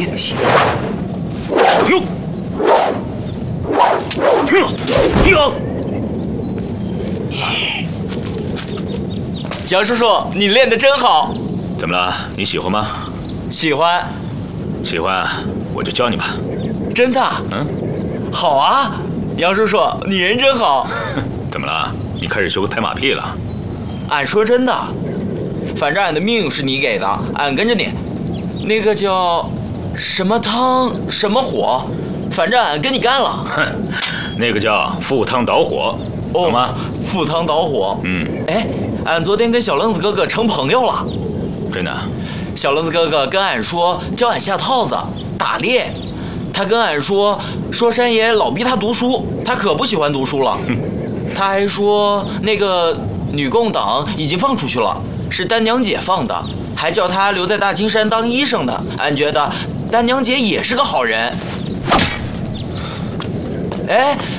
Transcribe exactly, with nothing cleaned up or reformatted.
练习。 哟，哟， 杨叔叔，你练得真好。 怎么了？你喜欢吗？ 喜欢。 喜欢，我就教你吧。 真的？ 嗯， 好啊，杨叔叔，你人真好。 怎么了？你开始学会拍马屁了？ 俺说真的，反正俺的命是你给的，俺跟着你。那个叫什么汤什么火，反正俺跟你干了。 哼，那个叫赴汤蹈火，懂吗？ 赴汤蹈火。 嗯。 哎，俺昨天跟小愣子哥哥成朋友了。 真的？ 小愣子哥哥跟俺说教俺下套子打猎，他跟俺说说山爷老逼他读书，他可不喜欢读书了。他还说那个女共党已经放出去了，是丹娘姐放的，还叫他留在大青山当医生呢。俺觉得丹娘姐也是个好人。哎，